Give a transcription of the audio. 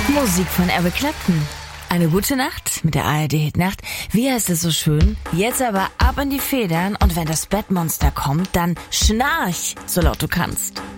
Musik von Eric Clapton. Eine gute Nacht mit der ARD-Hitnacht. Wie heißt es so schön? Jetzt aber ab in die Federn und wenn das Bettmonster kommt, dann schnarch, so laut du kannst.